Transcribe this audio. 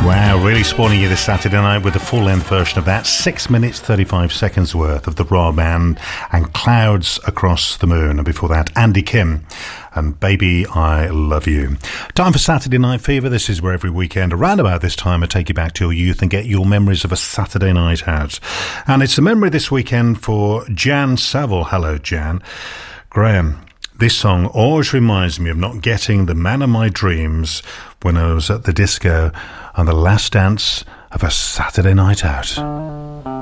Wow, really spawning you this Saturday night with a full-length version of that. 6 minutes, 35 seconds worth of the Raw Band and Clouds Across the Moon. And before that, Andy Kim and Baby I Love You. Time for Saturday Night Fever. This is where every weekend around about this time I take you back to your youth and get your memories of a Saturday night out. And it's a memory this weekend for Jan Saville. Hello, Jan. Graham, this song always reminds me of not getting the man of my dreams when I was at the disco on the last dance of a Saturday night out.